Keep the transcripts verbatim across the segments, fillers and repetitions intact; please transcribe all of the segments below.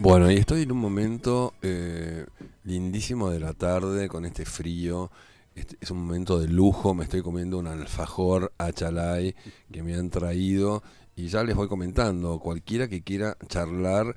Bueno, y estoy en un momento eh, lindísimo de la tarde con este frío. Este, es un momento de lujo, me estoy comiendo un alfajor achalay que me han traído y ya les voy comentando, cualquiera que quiera charlar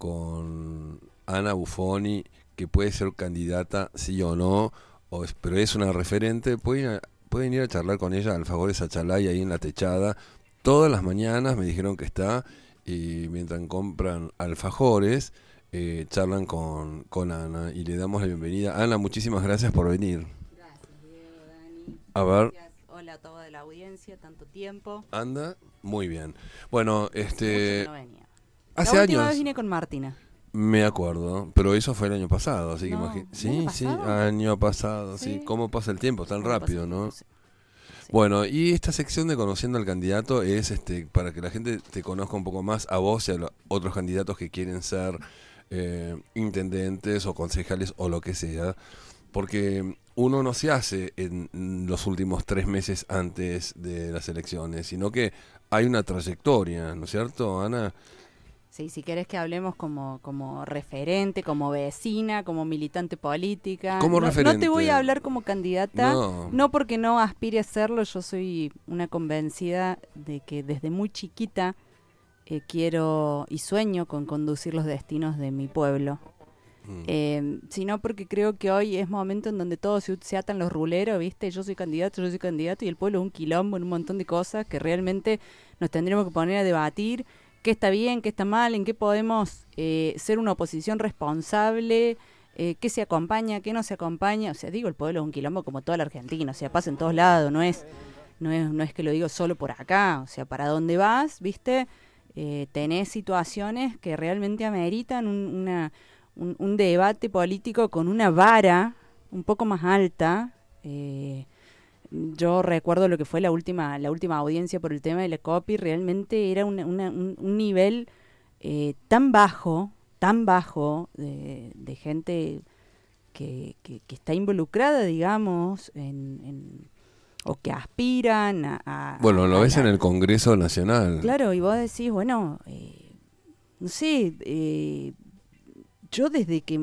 con Ana Buffoni, que puede ser candidata sí o no, o es- pero es una referente, pueden, ir a- pueden ir a charlar con ella, alfajores achalay ahí en la techada. Todas las mañanas me dijeron que está y mientras compran alfajores, eh, charlan con, con Ana y le damos la bienvenida. Ana, muchísimas gracias por venir. Gracias, Diego, Dani. A ver, Gracias. Hola a toda la audiencia, tanto tiempo. anda muy bien. Bueno, Hace mucho que este, no venía. La hace última vez años vine con Martina. me acuerdo, pero eso fue el año pasado, así que imagínate. No, ¿el año Sí, sí, pasado? año pasado, sí. Sí. ¿Cómo pasa el tiempo? Tan ¿Cómo pasa el rápido, tiempo? ¿no? Sí. Sí. Bueno, y esta sección de Conociendo al Candidato es este para que la gente te conozca un poco más a vos y a los otros candidatos que quieren ser eh, intendentes o concejales o lo que sea, porque uno no se hace en los últimos tres meses antes de las elecciones, sino que hay una trayectoria, ¿no es cierto, Ana? Sí, si querés que hablemos como, como referente, como vecina, como militante política. Como No, no te voy a referente, hablar como candidata, no. no porque no aspire a serlo. Yo soy una convencida de que desde muy chiquita eh, quiero y sueño con conducir los destinos de mi pueblo. Mm. Eh, sino porque creo que hoy es momento en donde todos se, se atan los ruleros, ¿viste? Yo soy candidato, yo soy candidato, y el pueblo es un quilombo en un montón de cosas que realmente nos tendremos que poner a debatir qué está bien, qué está mal, en qué podemos eh, ser una oposición responsable, eh, qué se acompaña, qué no se acompaña. O sea, digo, el pueblo es un quilombo como toda la Argentina, o sea, pasa en todos lados, no es, no es, no es que lo digo solo por acá, o sea, para dónde vas, ¿viste? Eh, tenés situaciones que realmente ameritan un, una un, un debate político con una vara un poco más alta. Eh, yo recuerdo lo que fue la última, la última audiencia por el tema de la copy, realmente era una, una, un, un nivel eh, tan bajo, tan bajo de, de gente que, que, que está involucrada, digamos, en, en o que aspiran a, a, Bueno, lo a, a ves en la... el Congreso Nacional. Claro, y vos decís, bueno, eh, no sé, eh, yo desde que